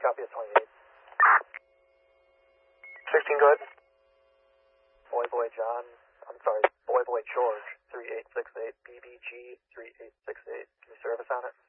copy of 28. 16, go ahead. Boy George, 3868, BBG 3868. Can you service on it?